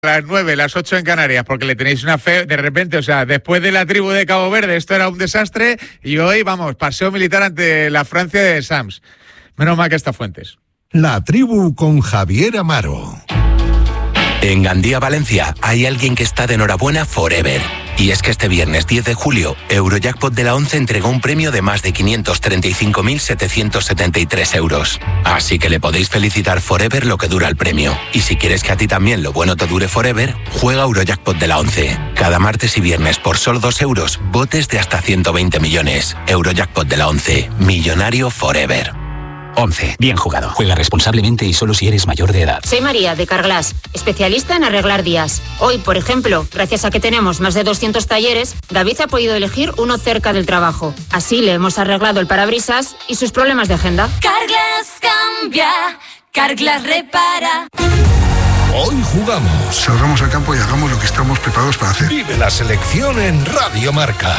las 9, las 8 en Canarias, porque le tenéis una fe, de repente, o sea, después de la tribu de Cabo Verde, esto era un desastre, y hoy, vamos, paseo militar ante la Francia de Sams. Menos mal que está Fuentes. La tribu con Javier Amaro. En Gandía, Valencia, hay alguien que está de enhorabuena forever. Y es que este viernes 10 de julio, Eurojackpot de la 11 entregó un premio de más de 535.773 euros. Así que le podéis felicitar forever lo que dura el premio. Y si quieres que a ti también lo bueno te dure forever, juega Eurojackpot de la 11. Cada martes y viernes por solo 2 euros, botes de hasta 120 millones. Eurojackpot de la 11. Millonario forever. 11. Bien jugado. Juega responsablemente y solo si eres mayor de edad. Soy María, de Carglass, especialista en arreglar días. Hoy, por ejemplo, gracias a que tenemos más de 200 talleres, David ha podido elegir uno cerca del trabajo. Así le hemos arreglado el parabrisas y sus problemas de agenda. Carglass cambia, Carglass repara. Hoy jugamos. Salgamos al campo y hagamos lo que estamos preparados para hacer. Vive la selección en Radio Marca.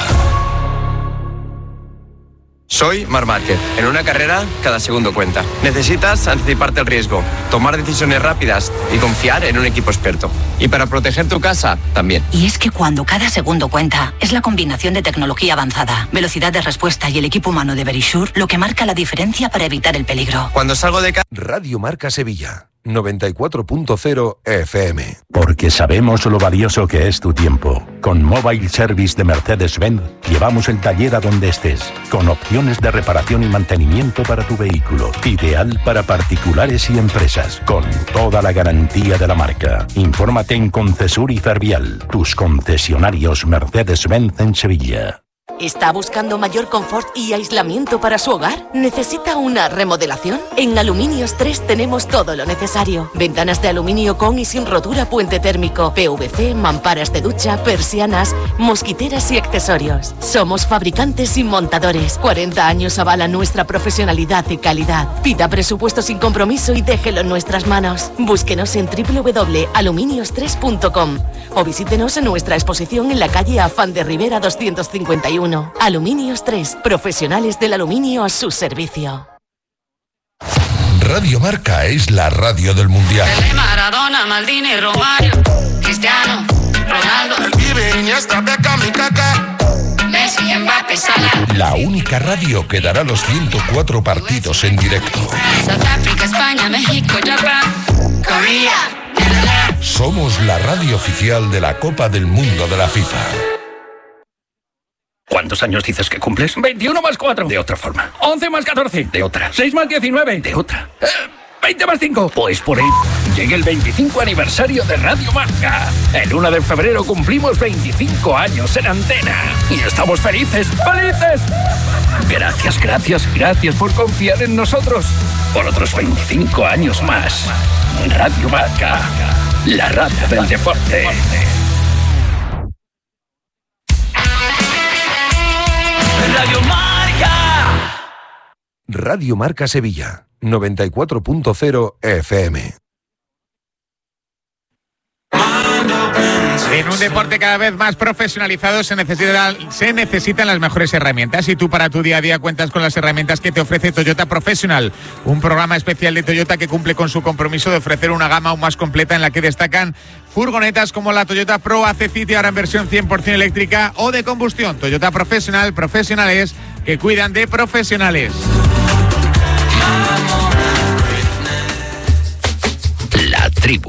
Soy Marc Márquez. En una carrera, cada segundo cuenta. Necesitas anticiparte el riesgo, tomar decisiones rápidas y confiar en un equipo experto. Y para proteger tu casa, también. Y es que cuando cada segundo cuenta, es la combinación de tecnología avanzada, velocidad de respuesta y el equipo humano de Verisure lo que marca la diferencia para evitar el peligro. Cuando salgo de casa... Radio Marca Sevilla. 94.0 FM. Porque sabemos lo valioso que es tu tiempo. Con Mobile Service de Mercedes-Benz llevamos el taller a donde estés, con opciones de reparación y mantenimiento para tu vehículo. Ideal para particulares y empresas, con toda la garantía de la marca. Infórmate en Concesur y Fervial, tus concesionarios Mercedes-Benz en Sevilla. ¿Está buscando mayor confort y aislamiento para su hogar? ¿Necesita una remodelación? En Aluminios 3 tenemos todo lo necesario. Ventanas de aluminio con y sin rotura puente térmico, PVC, mamparas de ducha, persianas, mosquiteras y accesorios. Somos fabricantes y montadores. 40 años avala nuestra profesionalidad y calidad. Pida presupuesto sin compromiso y déjelo en nuestras manos. Búsquenos en www.aluminios3.com o visítenos en nuestra exposición en la calle Afán de Rivera 251. Aluminios 3, profesionales del aluminio a su servicio. Radio Marca es la radio del Mundial. Maradona, Maldini, Romario, Cristiano, Ronaldo, el Pibe, Iniesta, Beckham y Kaká, Messi, Mbappé, Salah. La única radio que dará los 104 partidos en directo. Sudáfrica, España, México, Japón, Corea. Somos la radio oficial de la Copa del Mundo de la FIFA. ¿Cuántos años dices que cumples? 21 más 4. De otra forma. 11 más 14. De otra. 6 más 19. De otra. 20 más 5. Pues por ahí llega el 25 aniversario de Radio Marca. El 1 de febrero cumplimos 25 años en antena. Y estamos felices, ¡felices! Gracias por confiar en nosotros. Por otros 25 años más. Radio Marca. La radio del deporte. Radio Marca. Radio Marca Sevilla, 94.0 FM. En un deporte cada vez más profesionalizado se necesitan las mejores herramientas, y tú para tu día a día cuentas con las herramientas que te ofrece Toyota Professional, un programa especial de Toyota que cumple con su compromiso de ofrecer una gama aún más completa en la que destacan furgonetas como la Toyota Pro AC City, ahora en versión 100% eléctrica o de combustión. Toyota Professional, profesionales que cuidan de profesionales. La tribu.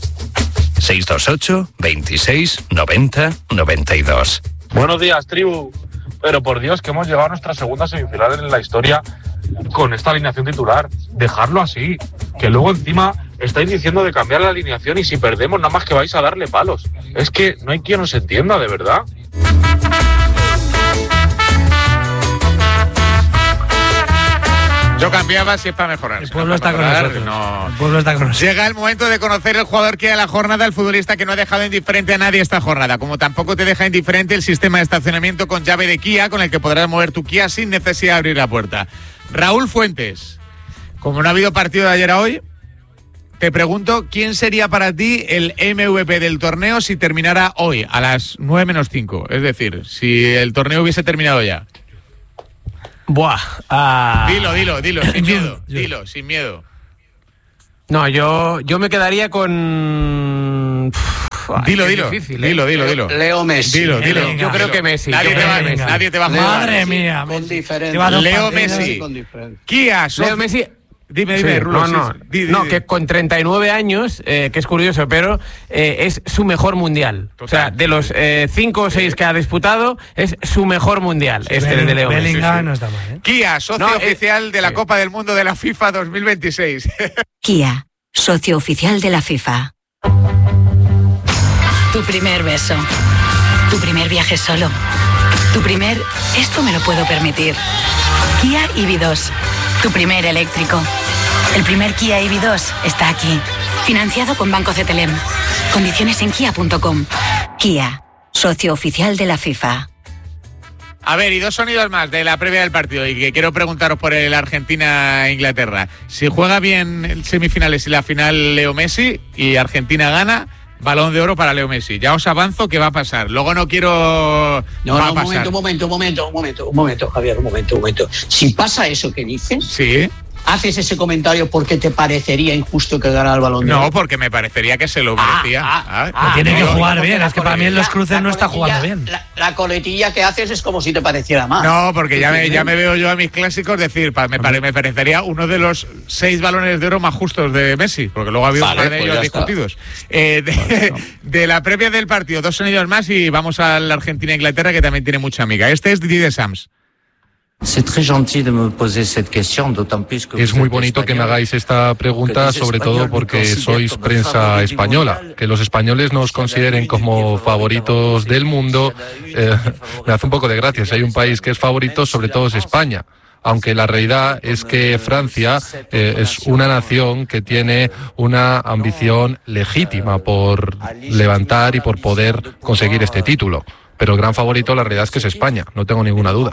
628 26 90 92. Buenos días, tribu. Pero por Dios, que hemos llegado a nuestra segunda semifinal en la historia con esta alineación titular. Dejarlo así. Que luego encima estáis diciendo de cambiar la alineación y si perdemos nada más que vais a darle palos. Es que no hay quien os entienda, de verdad. Yo cambiaba si es para mejorar. El pueblo está con nosotros. No. El pueblo está con nosotros. Llega el momento de conocer el jugador que a la jornada, el futbolista que no ha dejado indiferente a nadie esta jornada, como tampoco te deja indiferente el sistema de estacionamiento con llave de Kia, con el que podrás mover tu Kia sin necesidad de abrir la puerta. Raúl Fuentes, como no ha habido partido de ayer a hoy, te pregunto, ¿quién sería para ti el MVP del torneo si terminara hoy a las 9 menos 5? Es decir, si el torneo hubiese terminado ya. Buah. Dilo, sin miedo. Dilo, sin miedo. No, yo me quedaría con Dilo. difícil, Dilo. Leo Messi. Dilo. Yo creo que Messi. Nadie te va a jugar. Madre mía. Con diferencia. Leo Messi. Kia, Leo Messi. Dime, Rulo. No, que con 39 años, que es curioso, pero es su mejor mundial. Total. O sea, de los 5 o 6 que ha disputado, es su mejor mundial, el de Leo Messi. Bellingham no está mal, ¿eh? Kia, socio oficial de la Copa del Mundo de la FIFA 2026. Kia, socio oficial de la FIFA. Tu primer beso. Tu primer viaje solo. Tu primer, esto me lo puedo permitir. Kia EV2. Tu primer eléctrico. El primer Kia EV2 está aquí. Financiado con Banco CTLM. Condiciones en kia.com. Kia, socio oficial de la FIFA. A ver, y 2 sonidos más de la previa del partido, y que quiero preguntaros por el Argentina-Inglaterra. Si juega bien el semifinales y la final Leo Messi y Argentina gana, Balón de Oro para Leo Messi. Ya os avanzo que va a pasar. Luego no quiero... Un momento, Javier, un momento. Si pasa eso que dices... Sí. ¿Haces ese comentario porque te parecería injusto que ganara el Balón de Oro? No, porque me parecería que se lo merecía. Tiene que jugar bien, es que para mí en los cruces no está jugando bien. La coletilla que haces es como si te pareciera más. No, porque ya me veo yo a mis clásicos decir, me parecería uno de los 6 balones de oro más justos de Messi, porque luego ha habido un par de ellos discutidos. De la previa del partido, 2 sonidos más y vamos a la Argentina-Inglaterra, que también tiene mucha amiga. Este es Didier Deschamps. Es muy bonito que me hagáis esta pregunta, sobre todo porque sois prensa española. Que los españoles nos consideren como favoritos del mundo me hace un poco de gracia. Si hay un país que es favorito, sobre todo es España. Aunque la realidad es que Francia es una nación que tiene una ambición legítima por levantar y por poder conseguir este título. Pero el gran favorito, la realidad es que es España, no tengo ninguna duda.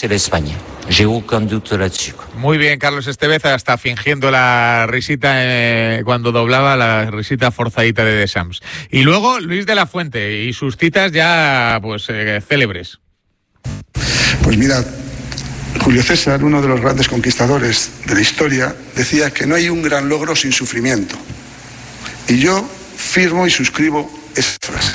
Muy bien, Carlos Estevez, hasta fingiendo la risita cuando doblaba, la risita forzadita de Deschamps. Y luego Luis de la Fuente y sus citas ya pues célebres. Pues mira, Julio César, uno de los grandes conquistadores de la historia, decía que no hay un gran logro sin sufrimiento. Y yo firmo y suscribo esa frase.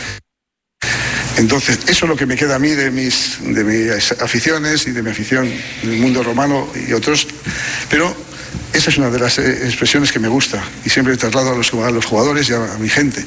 Entonces, eso es lo que me queda a mí de mis aficiones y de mi afición del mundo romano y otros. Pero esa es una de las expresiones que me gusta y siempre traslado a los jugadores y a mi gente.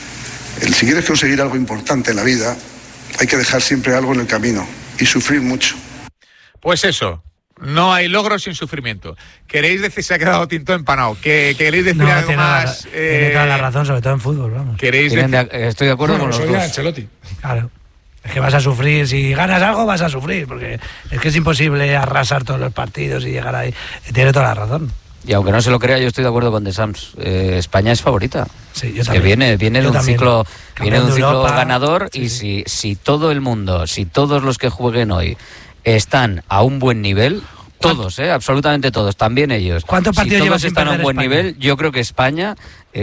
Si quieres conseguir algo importante en la vida, hay que dejar siempre algo en el camino y sufrir mucho. Pues eso. No hay logro sin sufrimiento. ¿Queréis decir, se ha quedado tinto empanado? ¿Queréis decir algo más? Tiene toda la razón, sobre todo en fútbol, vamos. Estoy de acuerdo con los dos. Ancelotti. Claro. Es que vas a sufrir, si ganas algo vas a sufrir, porque es que es imposible arrasar todos los partidos y llegar ahí. Tiene toda la razón. Y aunque no se lo crea, yo estoy de acuerdo con Deschamps. España es favorita. Sí, yo también. Que viene de un ciclo Europa, ganador, sí, y si todo el mundo, si todos los que jueguen hoy están a un buen nivel, todos, absolutamente todos, también ellos. ¿Cuántos partidos llevas sin perder? Si todos están a un buen nivel, yo creo que España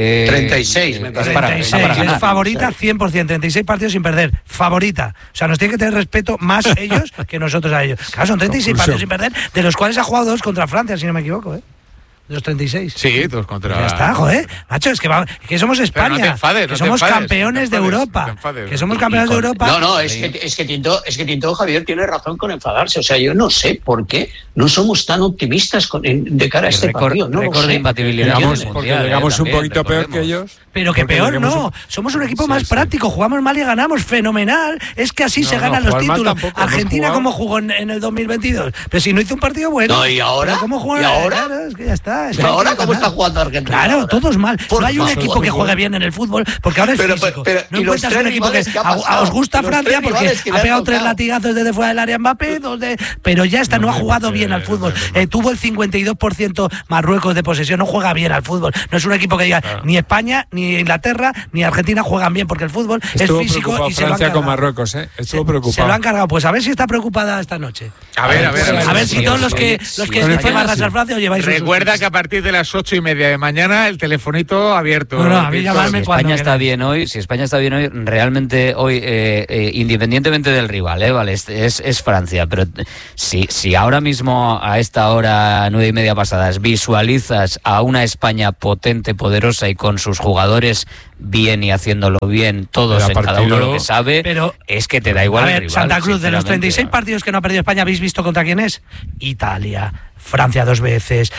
36, me parece. 36, es favorita 100%, 36 partidos sin perder, favorita. O sea, nos tienen que tener respeto más ellos que nosotros a ellos. Claro, son 36 partidos sin perder, de los cuales ha jugado 2 contra Francia, si no me equivoco, ¿eh? De los 36. Sí, 2 contra... Ya está, joder. Macho, es que somos España. No te enfades, que somos campeones de Europa. Que somos campeones de Europa. No, es que Tinto Javier tiene razón con enfadarse. O sea, yo no sé por qué no somos tan optimistas de cara a este partido. No récord de imbatibilidad. Porque llegamos un poquito peor que ellos. Pero que peor no. Somos un equipo más práctico. Jugamos mal y ganamos. Fenomenal. Es que así se ganan los títulos. Argentina, ¿cómo jugó en el 2022? Pero si no hizo un partido bueno. No, y ahora. ¿Cómo jugó? ¿Y ahora? Es que ya está. ¿Y ahora cómo está jugando Argentina? Claro, todos mal. No hay un equipo que juegue bien en el fútbol, porque ahora es físico. No encuentras un equipo que... os gusta Francia porque ha pegado 3 latigazos desde fuera del área Mbappé, pero ya está, no ha jugado bien al fútbol. Tuvo el 52% Marruecos de posesión, no juega bien al fútbol. No es un equipo que diga, ni España, ni Inglaterra, ni Argentina juegan bien, porque el fútbol es físico y se lo han cargado. Con Marruecos, Estuvo preocupado. Se lo han cargado. Pues a ver si está preocupada esta noche. A ver si todos los que estáis a arrasar Francia os lleváis un... Recuerda que a partir de las 8:30 de mañana, el telefonito abierto. No, a mí llamarme cuando España está bien hoy, si España está bien hoy, realmente hoy, independientemente del rival, vale, es Francia, pero si ahora mismo a esta hora 9:30 pasadas visualizas a una España potente, poderosa y con sus jugadores bien y haciéndolo bien, todos en cada uno lo que sabe, pero es que te da igual el rival. Santa Cruz, de los 36 partidos que no ha perdido España, ¿habéis visto contra quién es? Italia, Francia 2 veces,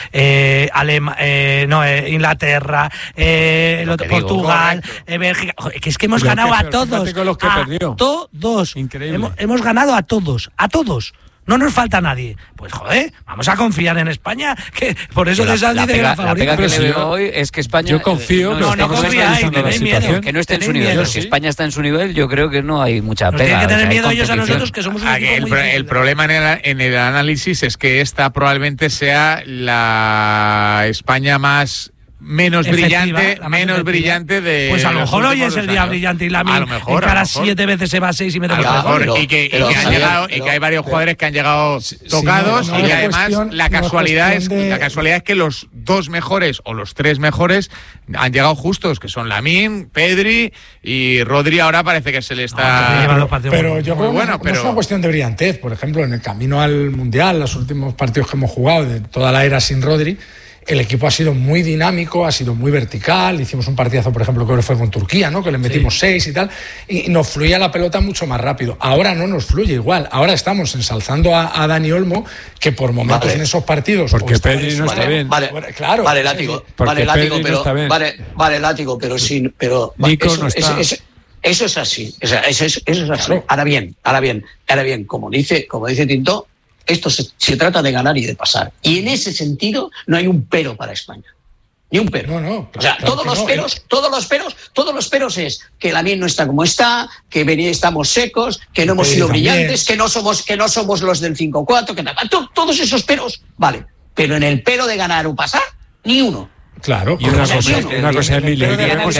Inglaterra, Portugal, Bélgica. Que es que hemos ganado a todos. Todos. Increíble. Hemos ganado a todos. No nos falta nadie. Pues joder, vamos a confiar en España, que por eso de esa dice que la favorita. La pega que le veo hoy es que España... Yo confío no confíais, tenéis miedo. Que no esté en su nivel. Si España está en su nivel, yo creo que no hay mucha pega. Tienen que tener miedo ellos a nosotros, que somos un equipo muy el problema en el análisis es que esta probablemente sea la España menos brillante de... Pues a lo mejor hoy es el día brillante y la encara 7 veces se va a 6 y mete y que hay varios jugadores que han llegado tocados y que además la casualidad es que los 2 mejores o los 3 mejores han llegado justos, que son Lamine, Pedri y Rodri. Ahora parece que se le está... Pero yo creo que no es una cuestión de brillantez. Por ejemplo, en el camino al Mundial, los últimos partidos que hemos jugado de toda la era sin Rodri, el equipo ha sido muy dinámico, ha sido muy vertical. Hicimos un partidazo, por ejemplo, que fue con Turquía, ¿no? Que le metimos 6 y tal, y nos fluía la pelota mucho más rápido. Ahora no nos fluye igual. Ahora estamos ensalzando a Dani Olmo, que por momentos en esos partidos... Porque Pedri no está bien. Claro. Vale, Látigo. Látigo, pero sin... Pero Nico no está. Eso es así. Eso es así. Claro. Ahora bien, como dice Tinto, esto se trata de ganar y de pasar. Y en ese sentido no hay un pero para España. Ni un pero. Todos los peros es que Lamine no está como está, que estamos secos, que no hemos sido brillantes, que no somos los del 5-4, que todos esos peros, vale. Pero en el pero de ganar o pasar, ni uno. Claro, y una cosa, Emilio,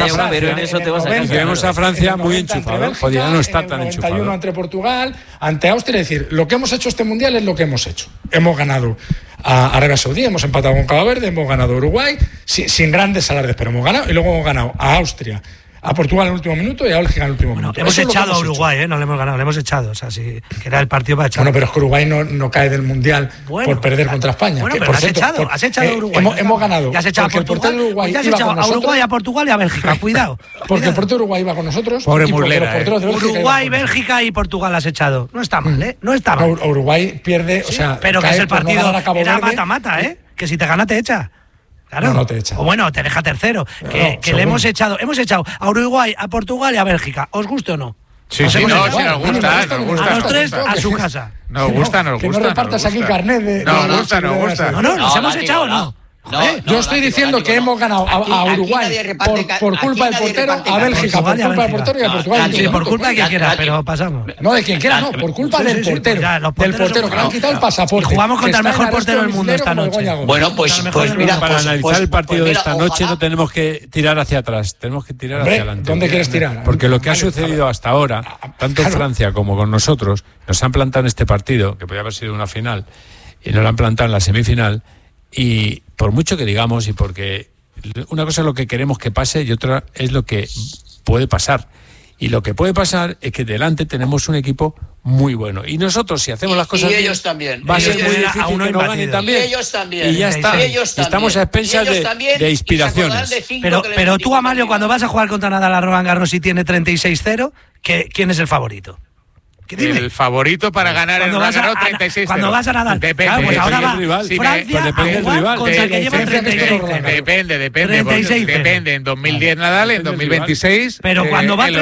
vemos a Francia muy enchufado, podría no estar tan enchufado. 91 ante Portugal, ante Austria, es decir, lo que hemos hecho este Mundial es lo que hemos hecho. Hemos ganado a Arabia Saudí, hemos empatado con Cabo Verde, hemos ganado a Uruguay, sin grandes alardes, pero hemos ganado, y luego hemos ganado a Austria, a Portugal en el último minuto y a Bélgica en el último minuto. Hemos echado a Uruguay, no le hemos ganado, le hemos echado. O sea, que era el partido para echar. Bueno, pero es que Uruguay no cae del Mundial por perder contra España. Bueno, pero has echado a Uruguay. Hemos ganado. Ya has echado a Portugal, has echado a Uruguay, a Portugal y a Bélgica. Cuidado. Porque el portero de Uruguay iba con nosotros. Pobre Murlera. Uruguay, Bélgica y Portugal has echado. No está mal, No está mal. Uruguay pierde, pero que es el partido, era mata-mata, Que si te gana te echa. Claro. No te echa. O bueno, te deja tercero. Que le hemos echado a Uruguay, a Portugal y a Bélgica. ¿Os gusta o no? Sí, nos gusta. A los 3 a su casa. Nos gusta. Que no repartas aquí carnet de... Nos gusta. No, nos hemos echado o no. Yo estoy diciendo que hemos ganado a Uruguay por culpa del portero, a Bélgica por culpa del portero y a Portugal. Sí, por culpa de quien quiera, pero pasamos. No, de quien quiera, no, por culpa del portero. Del portero, que le han quitado el pasaporte. Y jugamos contra el mejor portero del mundo esta noche. Bueno, pues mira, para analizar el partido de esta noche no tenemos que tirar hacia atrás, tenemos que tirar hacia adelante. ¿Dónde quieres tirar? Porque lo que ha sucedido hasta ahora, tanto en Francia como con nosotros, nos han plantado en este partido, que podría haber sido una final, y nos lo han plantado en la semifinal. Y por mucho que digamos, y porque una cosa es lo que queremos que pase y otra es lo que puede pasar. Y lo que puede pasar es que delante tenemos un equipo muy bueno. Y nosotros, si hacemos las cosas bien, también. Va a ser muy difícil que nos ganen también. Y ellos también. Y ya está. Estamos a expensas de inspiraciones. Pero tú, Amalio, cuando vas a jugar contra Nadal a Roland Garros y tiene 36-0, ¿quién es el favorito? El favorito para ganar el Roland Garros 36-0. Cuando vas a Nadal. Depende. Pues ahora va Francia a jugar contra el que lleva 36-0. Depende. En 2010 Nadal, en 2026 pero cuando va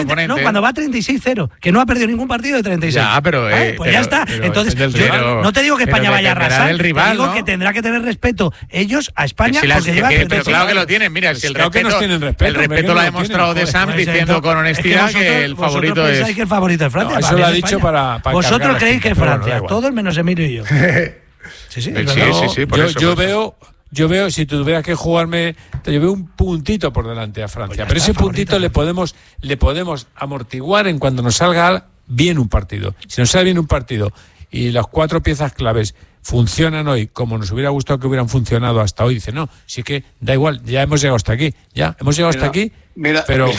36-0, que no ha perdido ningún partido de 36. Ya, pero pues ya está. Entonces, yo no te digo que España vaya a arrasar, te digo que tendrá que tener respeto ellos a España porque lleva 36. Pero claro que lo tienen. Mira, si el respeto lo ha demostrado De Sam diciendo con honestidad que el favorito es... pensáis que el favorito es Francia. Eso lo ha dicho para vosotros creéis que es Francia, todos menos Emilio y yo. Sí, yo veo, si tuviera que jugarme, yo veo un puntito por delante a Francia, pero ese puntito le podemos amortiguar en cuando nos salga bien un partido. Si nos sale bien un partido y las 4 piezas claves funcionan hoy como nos hubiera gustado que hubieran funcionado hasta hoy. Dice, no, sí que da igual, ya hemos llegado hasta aquí, pero...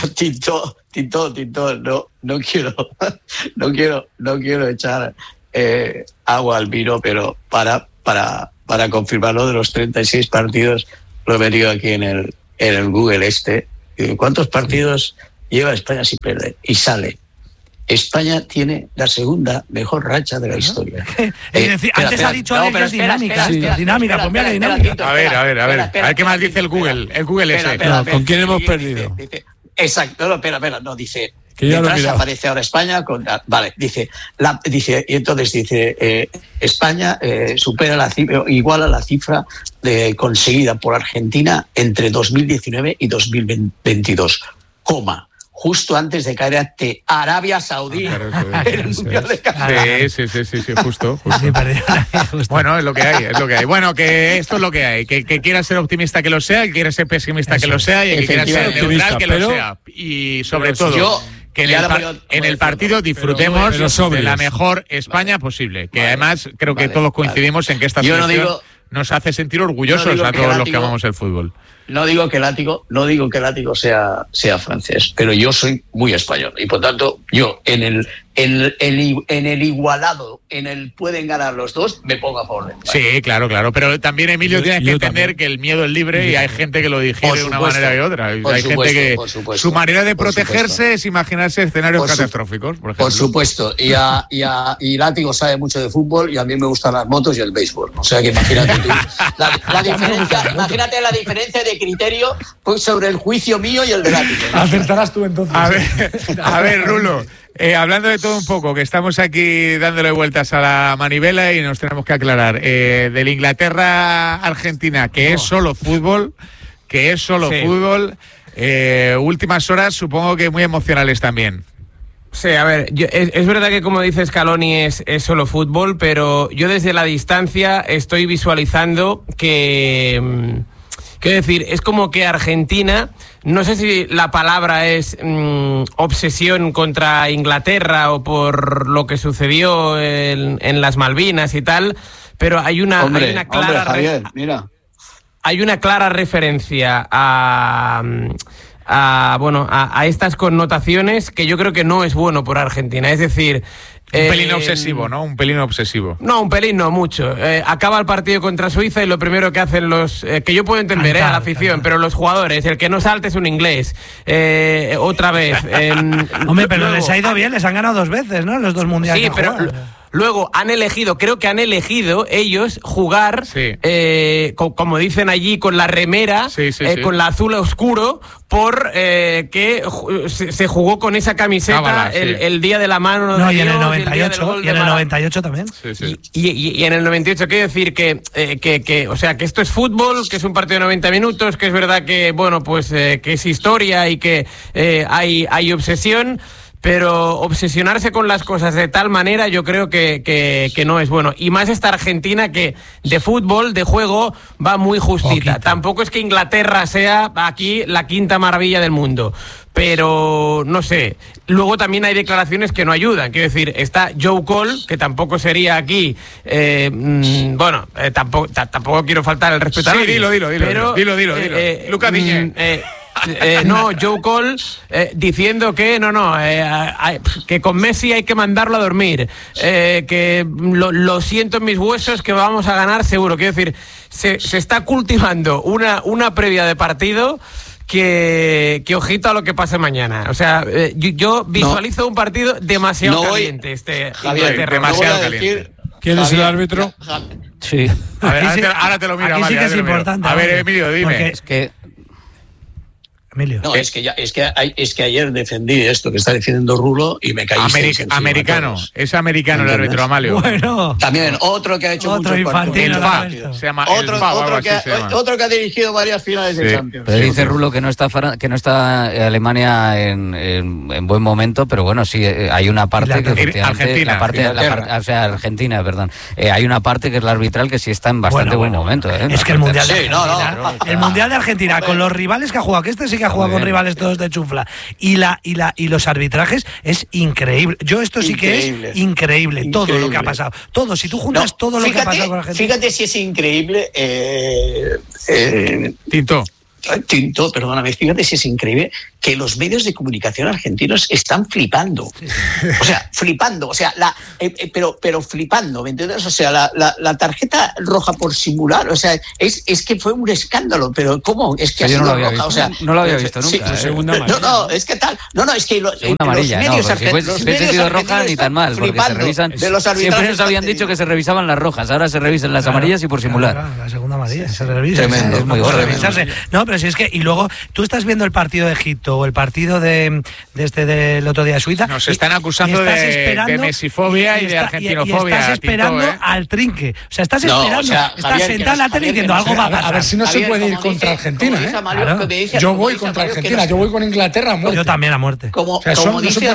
Tito, no quiero echar agua al vino, pero para confirmarlo de los 36 partidos, lo he metido aquí en el Google ¿cuántos partidos lleva España sin perder? Y sale. España tiene la segunda mejor racha de la historia. Antes ha dicho Alex que es dinámica. Dinámica, pues mira, dinámica. A ver qué más dice el Google. El Google ese. ¿Con quién hemos perdido? Exacto, no, dice. Que ya detrás aparece ahora España y entonces dice España supera iguala la cifra conseguida por Argentina entre 2019 y 2022, justo antes de caer ante Arabia Saudí en el Mundial de Qatar. Sí, justo. Bueno, es lo que hay. Bueno, que esto es lo que hay. Que quiera ser optimista que lo sea, que quiera ser pesimista que lo sea, y que quiera ser neutral que lo sea. Y sobre todo, que en el partido disfrutemos de la mejor España posible. Que además creo que todos coincidimos en que esta selección nos hace sentir orgullosos a todos los que amamos el fútbol. No digo que el látigo sea francés, pero yo soy muy español y por tanto yo en el igualado, en el pueden ganar los dos, me pongo a favor de España. Sí, claro, pero también, Emilio, tienes que entender que el miedo es libre y hay gente que lo digiere de una manera y otra. Hay gente que su manera de protegerse es imaginarse escenarios catastróficos, por ejemplo. Por supuesto, y Látigo sabe mucho de fútbol y a mí me gustan las motos y el béisbol. O sea que imagínate tú imagínate la diferencia de criterio pues, sobre el juicio mío y el de Látigo. Acertarás tú entonces. A ver, Rulo. Hablando de todo un poco, que estamos aquí dándole vueltas a la manivela y nos tenemos que aclarar. Del Inglaterra-Argentina, que es solo fútbol, últimas horas supongo que muy emocionales también. Sí, a ver, es verdad que como dice Scaloni es solo fútbol, pero yo desde la distancia estoy visualizando que... Quiero decir, es como que Argentina, no sé si la palabra es obsesión contra Inglaterra o por lo que sucedió en las Malvinas y tal, pero hay una clara Javier, mira. Hay una clara referencia a estas connotaciones que yo creo que no es bueno por Argentina. Es decir, un pelín obsesivo, ¿no? Un pelín obsesivo. No, un pelín no, mucho. Acaba el partido contra Suiza y lo primero que hacen los... que yo puedo entender, a la afición, pero los jugadores, el que no salte es un inglés. Otra vez. Hombre, pero luego, les ha ido bien, les han ganado 2 veces, ¿no? Los 2 mundiales. Sí, pero... Luego creo que han elegido ellos jugar, como dicen allí, con la remera, con la azul oscuro, por que se jugó con esa camiseta el día de la mano de Dios, y en el 98, y en el 98 también. Y en el 98, quiero decir que esto es fútbol, que es un partido de 90 minutos, que es verdad que, que es historia y que hay obsesión. Pero obsesionarse con las cosas de tal manera yo creo que no es bueno. Y más esta Argentina que de fútbol, de juego, va muy justita. Tampoco es que Inglaterra sea aquí la quinta maravilla del mundo. Pero, no sé, luego también hay declaraciones que no ayudan. Quiero decir, está Joe Cole, que tampoco sería aquí... tampoco quiero faltar el respeto a nadie. Dilo. Lucas Diñé. Joe Cole diciendo que que con Messi hay que mandarlo a dormir, que lo siento en mis huesos, que vamos a ganar seguro. Quiero decir, se está cultivando una previa de partido que ojito a lo que pase mañana. O sea, yo visualizo un partido demasiado caliente. Javier, demasiado caliente. ¿Quién es el árbitro? Sí. A ver, ahora te lo miro. Aquí sí que es importante. A ver, Emilio, dime. Es que... Emilio. No, es que ayer defendí esto que está diciendo Rulo y me caí. Americano, es americano el árbitro, Amalio. Bueno. También otro que ha hecho muchos partidos. Se llama otro que ha dirigido varias finales de Champions. Pero dice Rulo que no está Alemania en buen momento, pero bueno, sí, hay una parte que efectivamente... Argentina, perdón. Hay una parte que es la arbitral que sí está en bastante buen momento. Es que el Mundial de Argentina, el Mundial de Argentina, con los rivales que ha jugado, que este sí que ha jugado con rivales todos de chufla. Y los arbitrajes es increíble. Yo esto sí que es increíble. Todo lo que ha pasado. Todo, si tú juntas todo lo que ha pasado con la gente. Fíjate si es increíble. Tinto, perdóname, fíjate si es increíble que los medios de comunicación argentinos están flipando. O sea, pero flipando, ¿me entiendes? O sea, la tarjeta roja por simular, o sea, es que fue un escándalo, pero ¿cómo? Es que ha sido roja, o sea, no lo había visto nunca. Segunda amarilla. No, es que tal. No, es que los medios argentinos. Si hubiese sido roja, ni tan mal, porque se revisan. Siempre nos habían dicho que se revisaban las rojas, ahora se revisan las amarillas y por simular. La segunda amarilla se revisa. Tremendo, es muy gordo. No, pero si es que, y luego tú estás viendo el partido de Egipto o el partido del otro día de Suiza. Nos están acusando de mesifobia y de argentinofobia. Y estás esperando al trinque. O sea, estás esperando. Estás sentado en la tele diciendo algo va a pasar. A ver si no se puede ir contra Argentina. Yo voy contra Argentina, yo voy con Inglaterra a muerte. Yo también a muerte. Como dice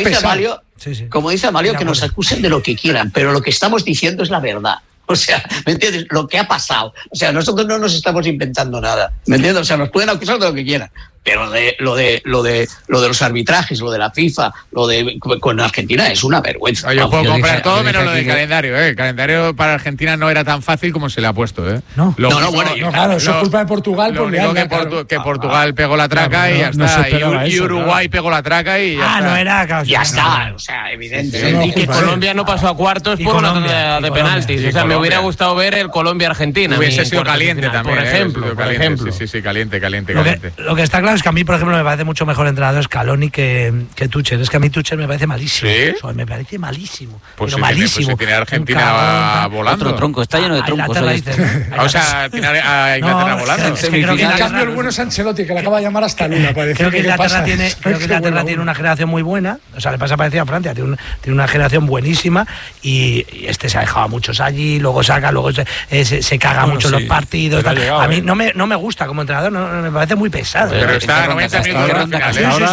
Amalio, que nos acusen de lo que quieran, pero lo que estamos diciendo es la verdad. O sea, ¿me entiendes? Lo que ha pasado. O sea, nosotros no nos estamos inventando nada. ¿Me entiendes? O sea, nos pueden acusar de lo que quieran. Pero lo de los arbitrajes, lo de la FIFA, con Argentina es una vergüenza. Yo puedo comprar todo menos lo del calendario. El calendario para Argentina no era tan fácil como se le ha puesto. No, claro, eso es culpa de Portugal. Lo único que Portugal pegó la traca y ya está. Y Uruguay pegó la traca y ya está. No era. Ya está, o sea, evidente. Y que Colombia no pasó a cuartos por una tontería de penaltis. O sea, me hubiera gustado ver el Colombia-Argentina. Hubiese sido caliente también. Por ejemplo. Sí, caliente. Lo que está claro es que a mí, por ejemplo, me parece mucho mejor entrenador Scaloni que Tuchel. Es que a mí Tuchel me parece malísimo. ¿Sí? O sea, me parece malísimo. Pues pero malísimo. Tiene Argentina volando. Otro tronco, está lleno de troncos. O sea, tiene a Inglaterra volando. En cambio, el bueno es Ancelotti, que le acaba de llamar hasta Luna. Creo que Inglaterra tiene una generación muy buena. O sea, le pasa parecido a Francia. Tiene una generación buenísima y este se ha dejado a muchos allí, luego saca, luego se caga mucho en los partidos. A mí no me gusta como entrenador, me parece muy pesado. Pero está 90 minutos en la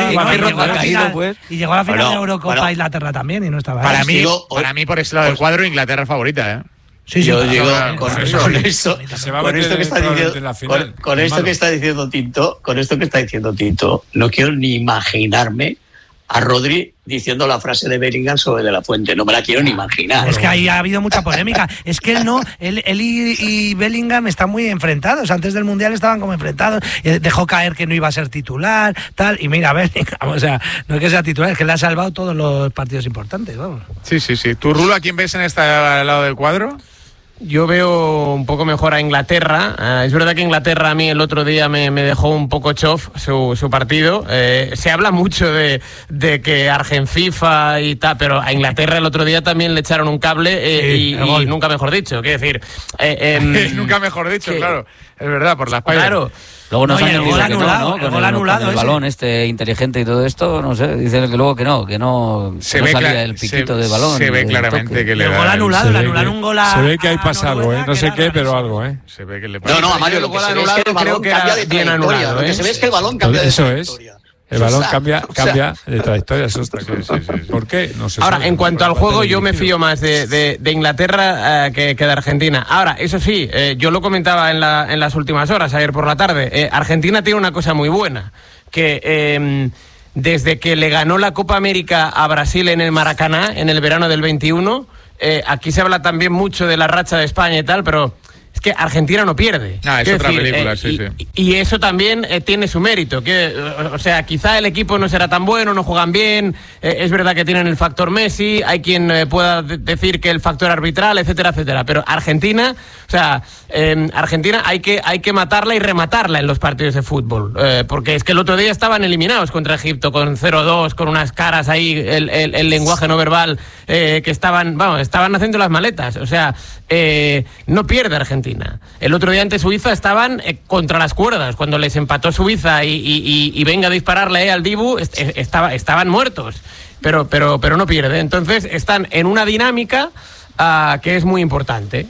final. Y llegó a la final de la Eurocopa Inglaterra también y no estaba. Para mí, por ese lado del cuadro, Inglaterra es favorita, Yo digo, con esto que está diciendo Tinto, no quiero ni imaginarme a Rodri diciendo la frase de Bellingham sobre De La Fuente. No me la quiero ni imaginar. Es que ahí ha habido mucha polémica. Es que él y Bellingham están muy enfrentados. Antes del Mundial estaban como enfrentados. Dejó caer que no iba a ser titular, tal. Y mira, Bellingham, o sea, no es que sea titular, es que le ha salvado todos los partidos importantes, vamos. Sí. ¿Tú, Rulo, a quién ves en este lado del cuadro? Yo veo un poco mejor a Inglaterra. Es verdad que Inglaterra a mí el otro día me dejó un poco chof su partido. Se habla mucho de que FIFA y tal, pero a Inglaterra el otro día también le echaron un cable y nunca mejor dicho. Quiero decir... nunca mejor dicho, claro. Es verdad, por la espalda. Claro. Luego nos han el gol anulado, con el balón inteligente y todo esto, no sé, dicen que luego que no salía el piquito de balón. Se ve claramente que le da. El gol anulado, le anularon un gol a... Se ve que ahí pasa algo, no sé qué, pero algo, Se ve que le pasa. No, Mario, lo que se ve es que el balón cambia de trayectoria. Lo que se ve es que el balón cambia de trayectoria. El balón cambia de trayectoria, eso está claro. ¿Por qué? No sé. Ahora, en cuanto al juego, yo me fío más de Inglaterra que de Argentina. Ahora, eso sí, yo lo comentaba en las últimas horas, ayer por la tarde. Argentina tiene una cosa muy buena, que desde que le ganó la Copa América a Brasil en el Maracaná, en el verano del 21, aquí se habla también mucho de la racha de España y tal, pero... Es que Argentina no pierde. Es otra película, y eso también tiene su mérito. O sea, quizá el equipo no será tan bueno, no juegan bien. Es verdad que tienen el factor Messi. Hay quien pueda decir que el factor arbitral, etcétera, etcétera. Pero Argentina, Argentina hay que matarla y rematarla en los partidos de fútbol. Porque es que el otro día estaban eliminados contra Egipto con 0-2, con unas caras ahí, el lenguaje no verbal, que estaban haciendo las maletas. O sea, no pierde Argentina. El otro día ante Suiza estaban contra las cuerdas. Cuando les empató Suiza y venga a dispararle al Dibu, estaban muertos. Pero no pierde. Entonces están en una dinámica que es muy importante.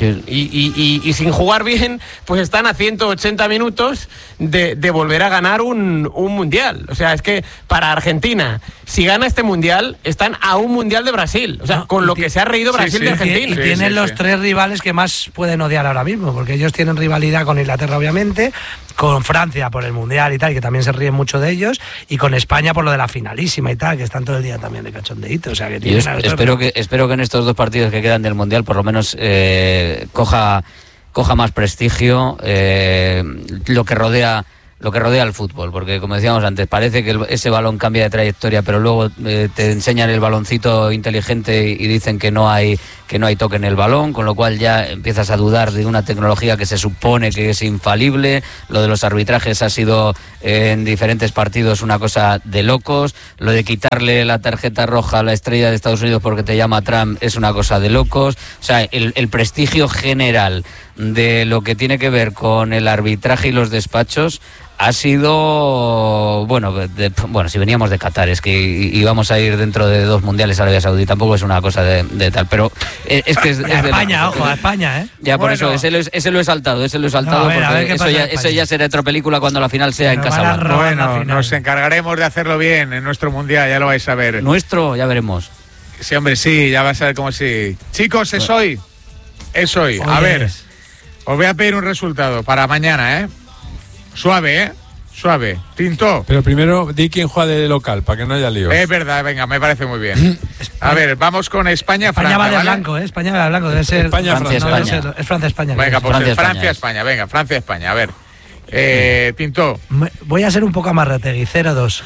Y sin jugar bien, pues están a 180 minutos de volver a ganar un mundial. O sea, es que para Argentina, si gana este mundial, están a un mundial de Brasil. O sea, con lo que se ha reído Brasil de Argentina. Y tienen los tres rivales que más pueden odiar ahora mismo, porque ellos tienen rivalidad con Inglaterra, obviamente, con Francia por el Mundial y tal, que también se ríen mucho de ellos, y con España por lo de la finalísima y tal, que están todo el día también de cachondeíto. O sea, que tienen espero que en estos 2 partidos que quedan del Mundial por lo menos coja más prestigio lo que rodea al fútbol, porque como decíamos antes, parece que ese balón cambia de trayectoria, pero luego te enseñan el baloncito inteligente y dicen que no hay toque en el balón, con lo cual ya empiezas a dudar de una tecnología que se supone que es infalible. Lo de los arbitrajes ha sido en diferentes partidos una cosa de locos. Lo de quitarle la tarjeta roja a la estrella de Estados Unidos porque te llama Trump es una cosa de locos. O sea, el prestigio general de lo que tiene que ver con el arbitraje y los despachos ha sido, bueno, si veníamos de Qatar, es que íbamos a ir dentro de 2 mundiales a Arabia Saudí, tampoco es una cosa de tal, pero es que es de España, ojo, a España, Ya, por eso, ese lo he saltado, porque eso ya será otra película cuando la final sea en Casablanca. Bueno, nos encargaremos de hacerlo bien en nuestro mundial, ya lo vais a ver. Nuestro, ya veremos. Sí, hombre, sí, ya vas a ver cómo sí. Chicos, es hoy. A ver, os voy a pedir un resultado para mañana, Suave, suave. Tinto. Pero primero di quién juega de local, para que no haya líos. Es verdad, venga, me parece muy bien. A ver, vamos con España, Francia. España va de blanco, España va de blanco, debe ser Francia-España. Es Francia-España. Venga, pues Francia-España, venga, Francia-España, a ver. Tinto. Voy a ser un poco amarrategui, 0-2.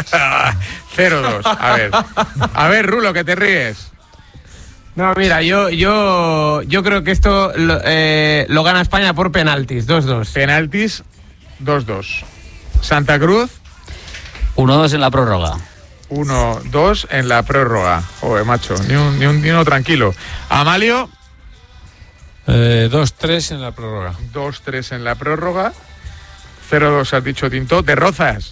0-2, a ver, Rulo, que te ríes. No, mira, yo creo que esto lo gana España por penaltis, 2-2. Penaltis, 2-2. Santa Cruz. 1-2 en la prórroga. 1-2 en la prórroga. Joder, macho, ni uno tranquilo. Amalio. 2-3 en la prórroga. 2-3 en la prórroga. 0-2 has dicho, Tinto. ¿De Rozas?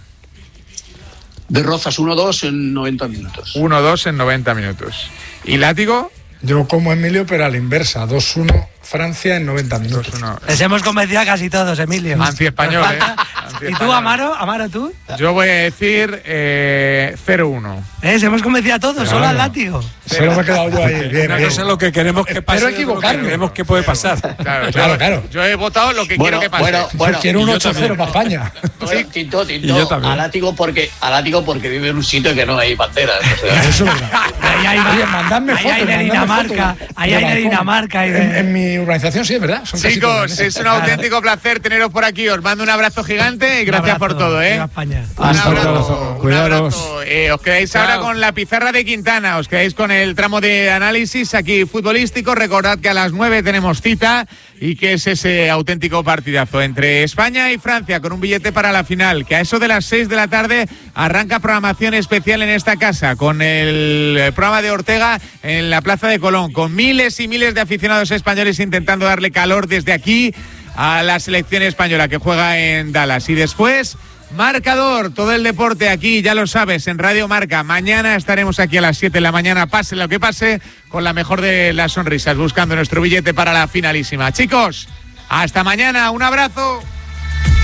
De Rozas 1-2 en 90 minutos. 1-2 en 90 minutos. ¿Y Látigo? Yo como Emilio, pero a la inversa. 2-1 Francia en 90 minutos. 2-1. Les hemos convencido a casi todos, Emilio. Anti-español, ¿Y tú, Amaro? ¿Amaro, tú? Yo voy a decir 0-1. Se hemos convencido a todos, solo al Látigo. Solo me he quedado yo ahí. Bien. Eso es lo que queremos que pase. Espero equivocarme. Lo que queremos que puede pasar. Claro. Yo he votado lo que quiero que pase. Bueno, quiero un 8-0 para España. Bueno, Tinto, a Látigo porque vive en un sitio que no hay banderas. O sea. Eso es verdad. Oye, mandadme fotos. Ahí hay Dinamarca. Ahí hay Dinamarca. En mi urbanización sí, es verdad. Chicos, es un auténtico placer teneros por aquí. Os mando un abrazo gigante y gracias por todo, España. Un abrazo. Cuidaros. Os quedáis ahora con la pizarra de Quintana, os quedáis con el tramo de análisis aquí futbolístico. Recordad que a las 9 tenemos cita y que es ese auténtico partidazo entre España y Francia con un billete para la final, que a eso de las 6 de la tarde arranca programación especial en esta casa con el programa de Ortega en la Plaza de Colón, con miles y miles de aficionados españoles intentando darle calor desde aquí a la selección española que juega en Dallas. Y después, marcador, todo el deporte aquí, ya lo sabes, en Radio Marca. Mañana estaremos aquí a las 7 de la mañana, pase lo que pase, con la mejor de las sonrisas, buscando nuestro billete para la finalísima. Chicos, hasta mañana, un abrazo.